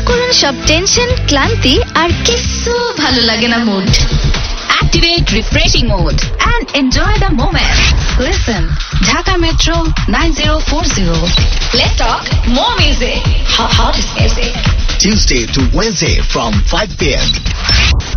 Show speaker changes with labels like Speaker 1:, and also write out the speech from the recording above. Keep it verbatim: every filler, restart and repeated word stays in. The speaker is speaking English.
Speaker 1: করুন সব টেনশন, ক্লান্তি আর কিচ্ছু ভালো লাগে না mood.
Speaker 2: Activate refreshing mode and enjoy the moment. Listen, Dhaka Metro nine oh four oh. Let's talk more music. Hot, hottest music.
Speaker 3: Tuesday to Wednesday from five p.m.